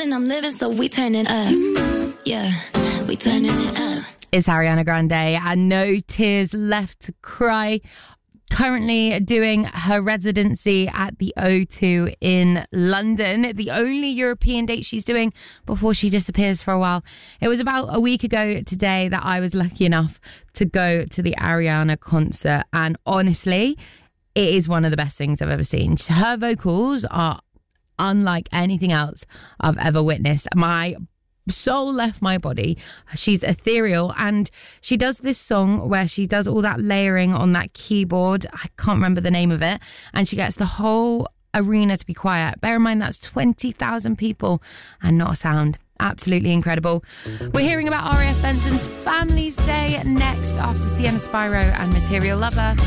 loving, I'm living, so we turning up. Yeah, we turning it up. It's Ariana Grande and No Tears Left to Cry. Currently doing her residency at the O2 in London, the only European date she's doing before she disappears for a while. It was about a week ago today that I was lucky enough to go to the Ariana concert, and honestly, it is one of the best things I've ever seen. Her vocals are unlike anything else I've ever witnessed. My soul left my body. She's ethereal, and she does this song where she does all that layering on that keyboard. I can't remember the name of it, and she gets the whole arena to be quiet. Bear in mind that's 20,000 people and not a sound. Absolutely incredible. We're hearing about RAF Benson's Family's Day next after Sienna Spyro and Material Lover.